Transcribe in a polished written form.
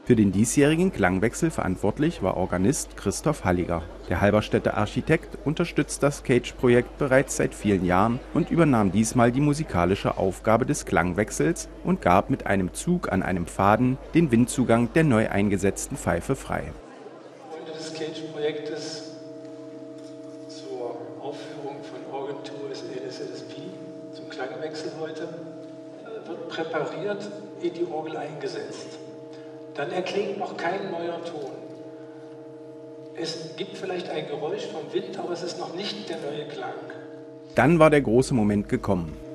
Für den diesjährigen Klangwechsel verantwortlich war Organist Christoph Halliger. Der Halberstädter Architekt unterstützt das Cage-Projekt bereits seit vielen Jahren und übernahm diesmal die musikalische Aufgabe des Klangwechsels und gab mit einem Zug an einem Faden den Windzugang der neu eingesetzten Pfeife frei. Freunde des Cage-Projektes zur Aufführung von Organ-Tours LSSP, zum Klangwechsel heute, wird präpariert, in die Orgel eingesetzt. Dann erklingt noch kein neuer Ton. Es gibt vielleicht ein Geräusch vom Wind, aber es ist noch nicht der neue Klang. Dann war der große Moment gekommen.